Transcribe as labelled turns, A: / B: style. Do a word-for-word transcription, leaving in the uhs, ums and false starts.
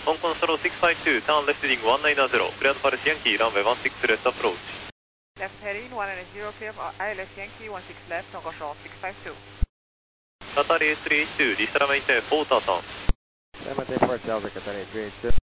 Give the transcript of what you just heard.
A: 香港スローsix five two, turn left heading one nine zero, cleared Paris Yankee, runway one six left approach.
B: Left heading one nine zero, clear for I L S Yankee one six left, Hong Kong short six five two.
A: Qatar A three eight two, Lisa maintain four turn.
C: Maintain four, Delta Qatar A three eight two.